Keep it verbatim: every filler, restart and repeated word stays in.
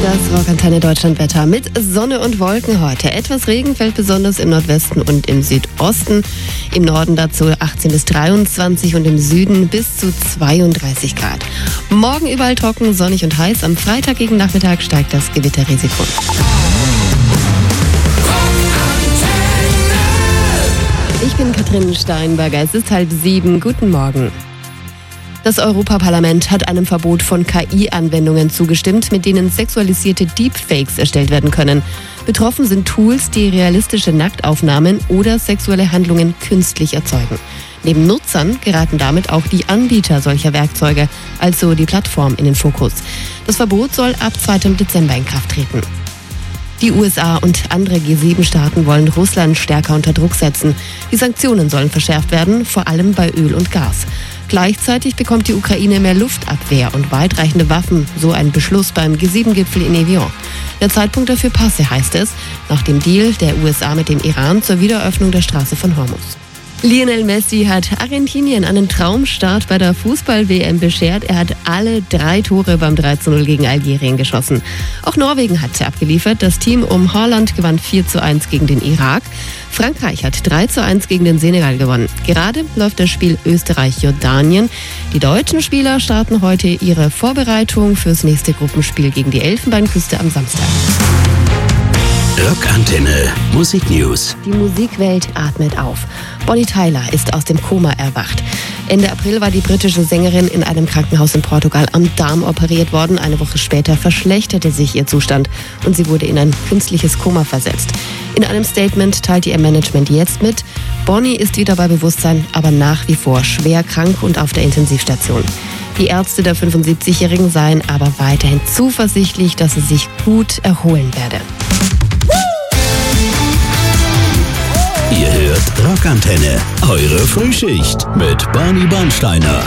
Das Rockantenne Deutschlandwetter mit Sonne und Wolken heute. Etwas Regen fällt besonders im Nordwesten und im Südosten. Im Norden dazu achtzehn bis dreiundzwanzig und im Süden bis zu zweiunddreißig Grad. Morgen überall trocken, sonnig und heiß. Am Freitag gegen Nachmittag steigt das Gewitterrisiko. Ich bin Katrin Steinberger. Es ist halb sieben. Guten Morgen. Das Europaparlament hat einem Verbot von K I-Anwendungen zugestimmt, mit denen sexualisierte Deepfakes erstellt werden können. Betroffen sind Tools, die realistische Nacktaufnahmen oder sexuelle Handlungen künstlich erzeugen. Neben Nutzern geraten damit auch die Anbieter solcher Werkzeuge, also die Plattform, in den Fokus. Das Verbot soll ab zweiten Dezember in Kraft treten. Die U S A und andere G sieben Staaten wollen Russland stärker unter Druck setzen. Die Sanktionen sollen verschärft werden, vor allem bei Öl und Gas. Gleichzeitig bekommt die Ukraine mehr Luftabwehr und weitreichende Waffen, so ein Beschluss beim G sieben Gipfel in Evian. Der Zeitpunkt dafür passe, heißt es, nach dem Deal der U S A mit dem Iran zur Wiedereröffnung der Straße von Hormuz. Lionel Messi hat Argentinien einen Traumstart bei der Fußball-W M beschert. Er hat alle drei Tore beim drei zu null gegen Algerien geschossen. Auch Norwegen hat abgeliefert. Das Team um Haaland gewann vier zu eins gegen den Irak. Frankreich hat drei zu eins gegen den Senegal gewonnen. Gerade läuft das Spiel Österreich-Jordanien. Die deutschen Spieler starten heute ihre Vorbereitung fürs nächste Gruppenspiel gegen die Elfenbeinküste am Samstag. Rockantenne Musik News. Die Musikwelt atmet auf. Bonnie Tyler ist aus dem Koma erwacht. Ende April war die britische Sängerin in einem Krankenhaus in Portugal am Darm operiert worden. Eine Woche später verschlechterte sich ihr Zustand und sie wurde in ein künstliches Koma versetzt. In einem Statement teilte ihr Management jetzt mit, Bonnie ist wieder bei Bewusstsein, aber nach wie vor schwer krank und auf der Intensivstation. Die Ärzte der fünfundsiebzigjährigen seien aber weiterhin zuversichtlich, dass sie sich gut erholen werde. Ihr hört Rockantenne, eure Frühschicht mit Barney Bernsteiner.